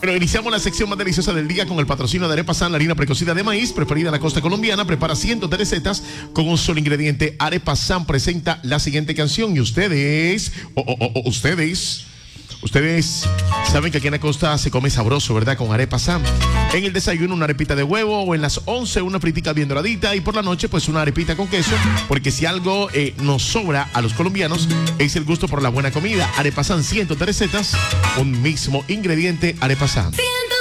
Bueno, iniciamos la sección más deliciosa del día con el patrocinio de Arepa San, la harina precocida de maíz, preferida en la costa colombiana. Prepara cientos de recetas con un solo ingrediente. Arepa San presenta la siguiente canción y ustedes saben que aquí en la costa se come sabroso, ¿verdad? Con Arepa San. En el desayuno una arepita de huevo, o en las 11 una fritica bien doradita, y por la noche pues una arepita con queso, porque si algo nos sobra a los colombianos es el gusto por la buena comida. Arepa San, cientos de recetas, un mismo ingrediente. Arepa San.